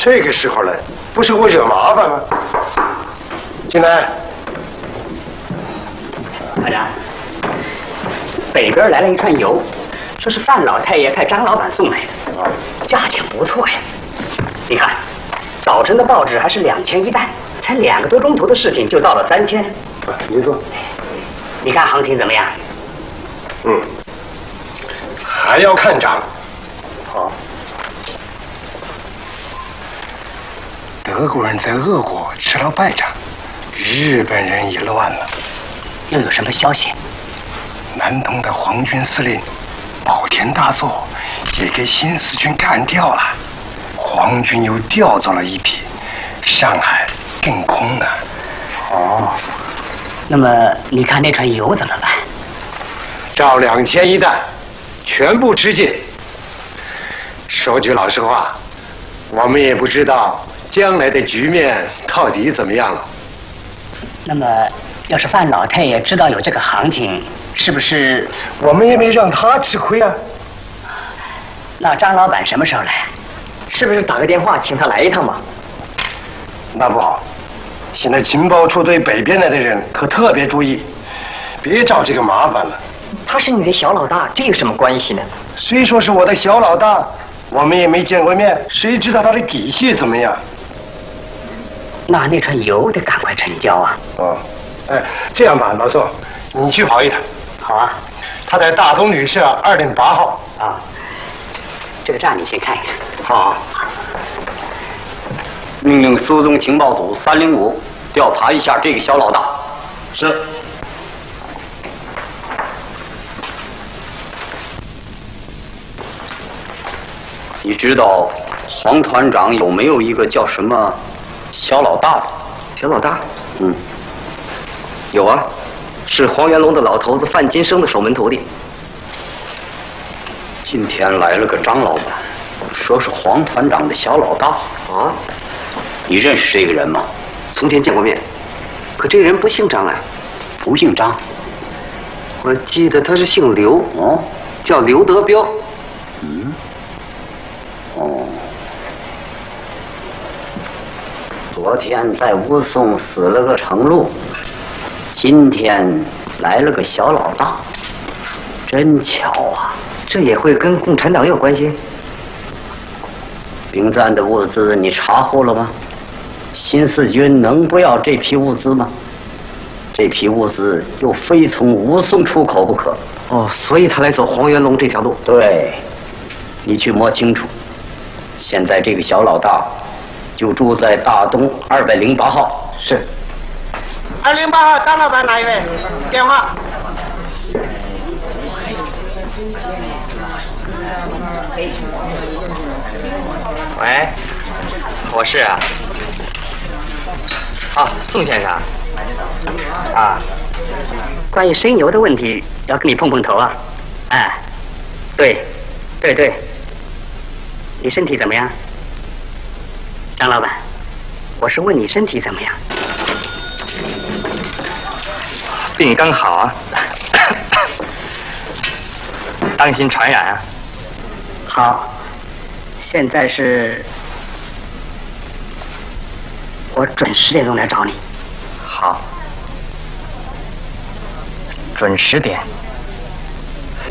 这个时候了，不是我惹麻烦吗？进来。 团长，北边来了一串油，说是范老太爷派张老板送来的，价钱不错呀。你看，早晨的报纸还是2000一担，才2个多钟头的事情就到了3000。 您说， 你看行情怎么样？ 还要看涨。 好。 德国人在俄国吃了败仗，日本人也乱了。 又有什么消息？ 南通的皇军司令保田大作也给新四军干掉了，皇军又调走了一批，上海更空了。 哦，那么你看那船油怎么办？ 照2000一担，全部吃尽。说句老实话，我们也不知道将来的局面到底怎么样了。 那么，要是范老太爷知道有这个行情，是不是？ 我们也没让他吃亏啊。 那张老板什么时候来？是不是打个电话请他来一趟吧？ 那不好，现在情报处对北边来的人可特别注意，别找这个麻烦了。 他是你的小老大，这有什么关系呢？ 虽说是我的小老大，我们也没见过面，谁知道他的底细怎么样？ 那船油得赶快成交啊！ 哦，哎，这样吧，老宋，你去跑一趟。 好啊。 他在大东旅社2.8号。 啊。这个站你先看一看。 好。 命令苏东情报组305调查一下这个小老大。 是。 你知道黄团长有没有一个叫什么小老大的？ 小老大？ 有啊， 是黄元龙的老头子范金生的守门徒弟。 今天来了个张老板，说是黄团长的小老大。 啊？ 你认识这个人吗？ 从前见过面，可这人不姓张啊。 不姓张？ 我记得他是姓刘。 哦， 叫刘德彪。 昨天在吴淞死了个程璐，今天来了个小老大，真巧啊！ 这也会跟共产党有关系？ 兵站的物资你查获了吗？新四军能不要这批物资吗？这批物资又非从吴淞出口不可。 哦，所以他来走黄元龙这条路。 对，你去摸清楚。现在这个小老大就住在大东208号。 是。 208号张老板哪一位？电话。 喂，我是啊。啊，宋先生。 啊，关于生油的问题，要跟你碰碰头啊。哎，对，你身体怎么样？张老板，我是问你身体怎么样？ 病刚好啊，当心传染啊。 好，现在是我准10点钟来找你。 好，准10点。